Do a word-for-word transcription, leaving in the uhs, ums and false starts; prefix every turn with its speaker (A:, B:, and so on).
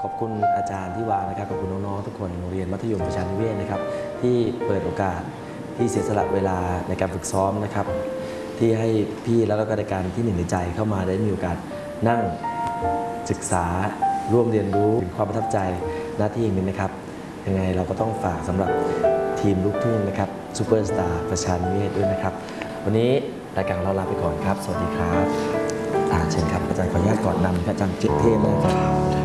A: ขอบคุณอาจารย์ที่วางนะครับขอบคุณน้องๆทุกคนโรงเรียนมัธยมประชานิเวศนะครับที่เปิดโอกาสที่เสียสละเวลาในการฝึกซ้อมนะครับที่ให้พี่แล้วก็รายการที่หนึ่งในใจเข้ามาได้มีโอกาสนั่งศึกษาร่วมเรียนรู้ถึงความประทับใจหน้าที่นี้นะครับยังไงเราก็ต้องฝากสำหรับทีมลูกทุ่งนะครับซูเปอร์สตาร์ประชานิเวศด้วยนะครับวันนี้รายการเราลาไปก่อนครับสวัสดีครับอาเชิญครับอาจารย์ขออนุญาตก่อนนำอาจารย์เจตเทศนะครับ